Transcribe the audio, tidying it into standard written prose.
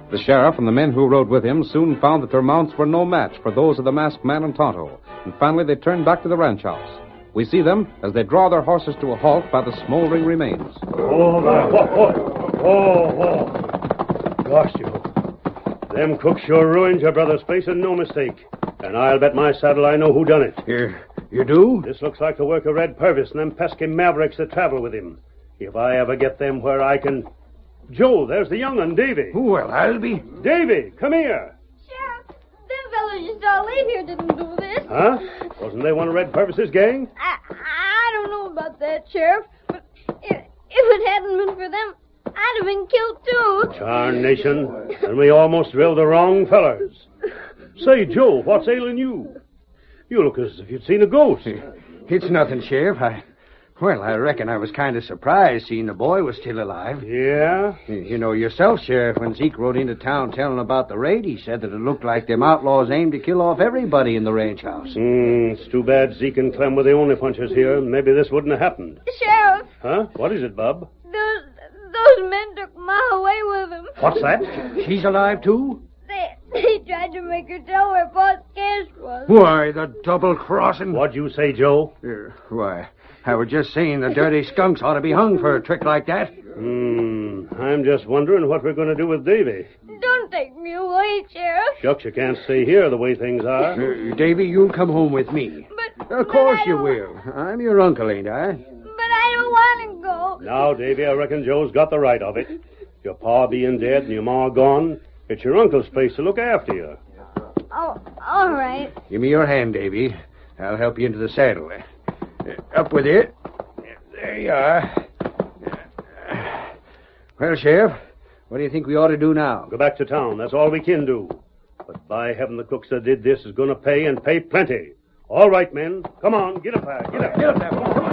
The sheriff and the men who rode with him soon found that their mounts were no match for those of the masked man and Tonto, and finally they turned back to the ranch house. We see them as they draw their horses to a halt by the smoldering remains. Oh, gosh, Joe. Them cooks sure ruined your brother's place, and no mistake. And I'll bet my saddle I know who done it. You do? This looks like the work of Red Purvis and them pesky mavericks that travel with him. If I ever get them where I can... Joe, there's the young un, Davy. Well, I'll be... Davy, come here. Sheriff, them fellows you saw leave here didn't do this. Huh? Wasn't they one of Red Purvis's gang? I don't know about that, Sheriff, but if it hadn't been for them, I'd have been killed too. Tarnation. And we almost drilled the wrong fellers. Say, Joe, what's ailing you? You look as if you'd seen a ghost. It's nothing, Sheriff. I reckon I was kind of surprised seeing the boy was still alive. Yeah? You know yourself, Sheriff, when Zeke rode into town telling about the raid, he said that it looked like them outlaws aimed to kill off everybody in the ranch house. It's too bad Zeke and Clem were the only punchers here. Maybe this wouldn't have happened. Sheriff. Huh? What is it, Bub? Those men took Ma away with them. What's that? She's alive, too? They tried to make her tell where Paul's cash was. Why, the double-crossing... What'd you say, Joe? Why, I was just saying the dirty skunks ought to be hung for a trick like that. I'm just wondering what we're going to do with Davy. Don't take me away, Sheriff. Shucks, you can't stay here the way things are. Davy, you'll come home with me. Of course you will. I'm your uncle, ain't I? But I don't want to go. Now, Davy, I reckon Joe's got the right of it. Your pa being dead and your ma gone, it's your uncle's place to look after you. Oh, all right. Give me your hand, Davy. I'll help you into the saddle. Up with it. There you are. Well, Sheriff, what do you think we ought to do now? Go back to town. That's all we can do. But by heaven, the crooks that did this is going to pay, and pay plenty. All right, men. Come on, get up there. Get up there.